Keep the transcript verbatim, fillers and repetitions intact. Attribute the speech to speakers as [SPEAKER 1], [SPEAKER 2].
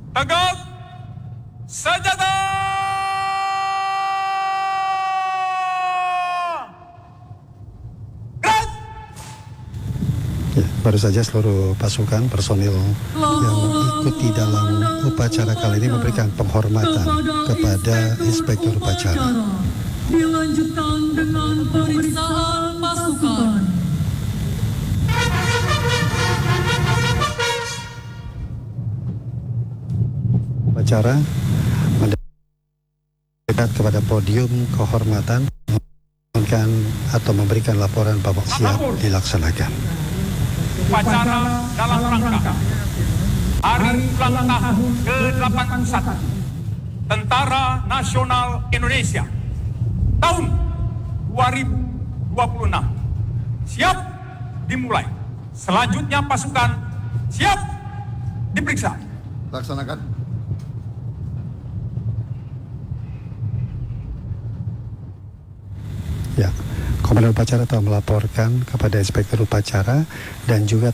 [SPEAKER 1] Tegak senjata! Gerak!
[SPEAKER 2] Ya, baru saja seluruh pasukan personil yang ikuti dalam upacara kali ini memberikan penghormatan kepada inspektur upacara.
[SPEAKER 3] Dilanjutkan dengan pemeriksaan pasukan.
[SPEAKER 2] Upacara mendekat kepada podium kehormatan, memberikan atau memberikan laporan bahwa siap dilaksanakan.
[SPEAKER 1] Upacara dalam rangka Hari Ulang Tahun ke delapan puluh satu Tentara Nasional Indonesia tahun dua ribu dua puluh enam siap dimulai. Selanjutnya pasukan siap diperiksa.
[SPEAKER 4] Laksanakan.
[SPEAKER 2] Ya, Komandan Upacara telah melaporkan kepada Inspektur Upacara dan juga